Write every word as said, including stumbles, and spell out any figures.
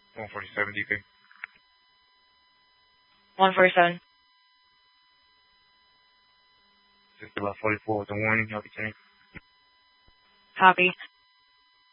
one forty-seven D P. one forty-seven. Just about forty-four with the warning. I'll be changed. Copy.